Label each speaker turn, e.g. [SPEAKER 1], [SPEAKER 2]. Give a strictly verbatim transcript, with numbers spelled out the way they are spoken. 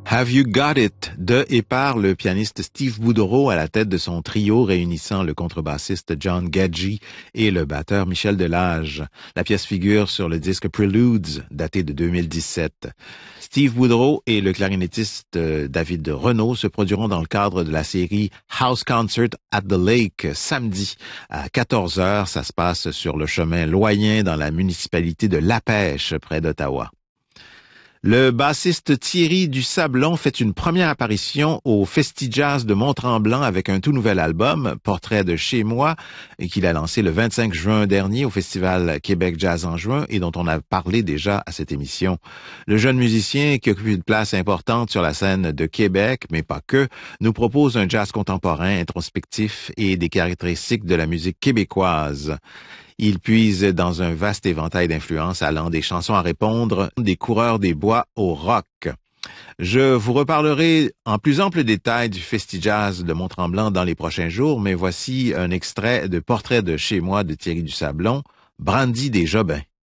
[SPEAKER 1] Have You Got It de et par le pianiste Steve Boudreau à la tête de son trio réunissant le contrebassiste John Gadji et le batteur Michel Delage. La pièce figure sur le disque Preludes daté de deux mille dix-sept. Steve Boudreau et le clarinettiste David Renaud se produiront dans le cadre de la série House Concert at the Lake samedi à quatorze heures. Ça se passe sur le chemin Loyen dans la municipalité de Lapèche près d'Ottawa. Le bassiste Thierry Dusablon fait une première apparition au Festi-Jazz de Mont-Tremblant avec un tout nouvel album, Portrait de chez moi, qu'il a lancé le vingt-cinq juin dernier au Festival Québec Jazz en juin et dont on a parlé déjà à cette émission. Le jeune musicien qui occupe une place importante sur la scène de Québec, mais pas que, nous propose un jazz contemporain, introspectif et des caractéristiques de la musique québécoise. Il puise dans un vaste éventail d'influences allant des chansons à répondre, des coureurs des bois au rock. Je vous reparlerai en plus ample détail du Festi-Jazz de Mont-Tremblant dans les prochains jours, mais voici un extrait de Portrait de chez moi de Thierry Dusablon, Brandy des Jobins.